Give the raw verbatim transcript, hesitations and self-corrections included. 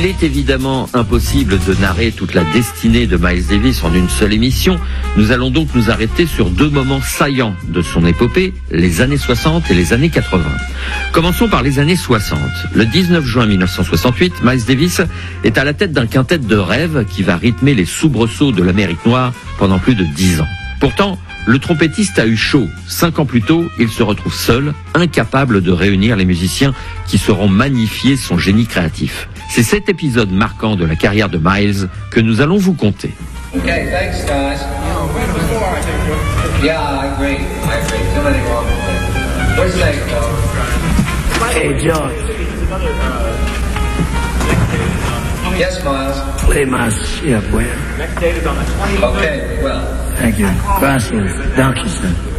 Il est évidemment impossible de narrer toute la destinée de Miles Davis en une seule émission. Nous allons donc nous arrêter sur deux moments saillants de son épopée, les années soixante et les années quatre-vingts. Commençons par les années soixante. Le dix-neuf juin mille neuf cent soixante-huit, Miles Davis est à la tête d'un quintet de rêve qui va rythmer les soubresauts de l'Amérique noire pendant plus de dix ans. Pourtant, le trompettiste a eu chaud. Cinq ans plus tôt, il se retrouve seul, incapable de réunir les musiciens qui sauront magnifier son génie créatif. C'est cet épisode marquant de la carrière de Miles que nous allons vous conter. Okay, thanks guys. Yeah, I agree. I agree. Too many wrong things. What's next, though? Hey, George. Yes, Miles. Play my ship, will you? Okay, well. Thank you. Gracias. Dankeschön.